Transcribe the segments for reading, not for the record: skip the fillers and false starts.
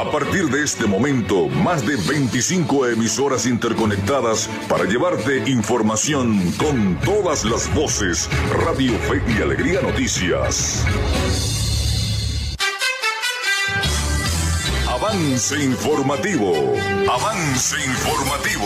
A partir de este momento, más de 25 emisoras interconectadas para llevarte información con todas las voces. Radio Fe y Alegría Noticias. Avance informativo. Avance informativo.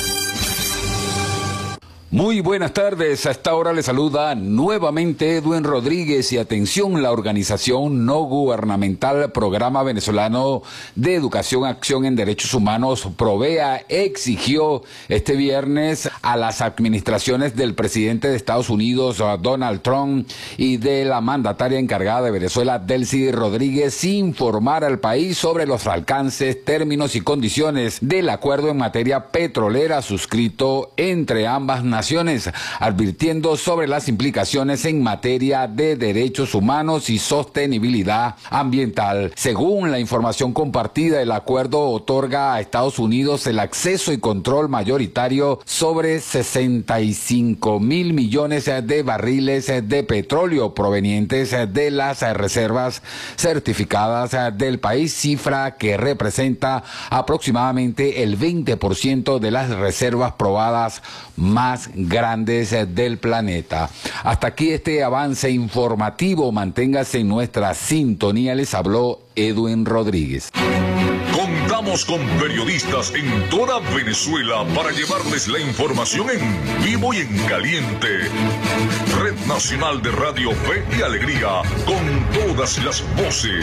Muy buenas tardes, a esta hora le saluda nuevamente Edwin Rodríguez y atención, la organización no gubernamental Programa Venezolano de Educación Acción en Derechos Humanos, PROVEA, exigió este viernes a las administraciones del presidente de Estados Unidos, Donald Trump, y de la mandataria encargada de Venezuela, Delcy Rodríguez, informar al país sobre los alcances, términos y condiciones del acuerdo en materia petrolera suscrito entre ambas naciones, advirtiendo sobre las implicaciones en materia de derechos humanos y sostenibilidad ambiental. Según la información compartida, el acuerdo otorga a Estados Unidos el acceso y control mayoritario sobre 65 mil millones de barriles de petróleo provenientes de las reservas certificadas del país, cifra que representa aproximadamente el 20% de las reservas probadas más grandes del planeta. Hasta aquí este avance informativo. Manténgase en nuestra sintonía. Les habló Edwin Rodríguez. Contamos con periodistas en toda Venezuela para llevarles la información en vivo y en caliente. Red Nacional de Radio Fe y Alegría, con todas las voces.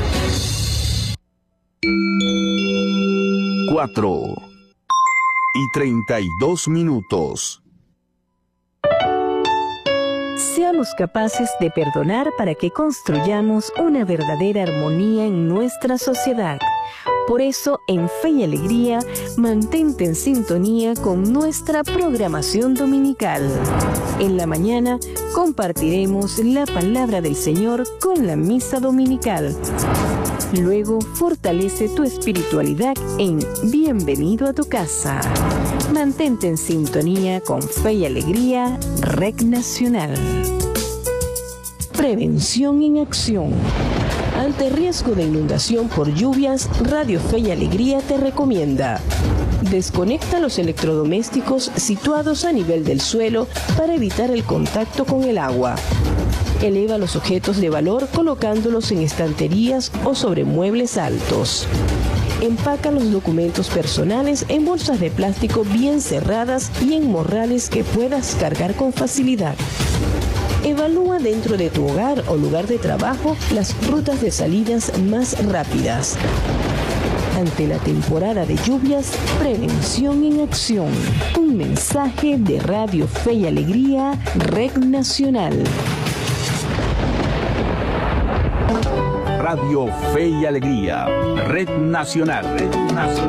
4:32. Seamos capaces de perdonar para que construyamos una verdadera armonía en nuestra sociedad. Por eso, en Fe y Alegría, mantente en sintonía con nuestra programación dominical. En la mañana, compartiremos la palabra del Señor con la misa dominical. Luego, fortalece tu espiritualidad en Bienvenido a tu casa. Mantente en sintonía con Fe y Alegría, Red Nacional. Prevención en acción. Ante riesgo de inundación por lluvias, Radio Fe y Alegría te recomienda: desconecta los electrodomésticos situados a nivel del suelo para evitar el contacto con el agua. Eleva los objetos de valor colocándolos en estanterías o sobre muebles altos. Empaca los documentos personales en bolsas de plástico bien cerradas y en morrales que puedas cargar con facilidad. Evalúa dentro de tu hogar o lugar de trabajo las rutas de salidas más rápidas. Ante la temporada de lluvias, prevención en acción. Un mensaje de Radio Fe y Alegría, Red Nacional. Radio Fe y Alegría, Red Nacional.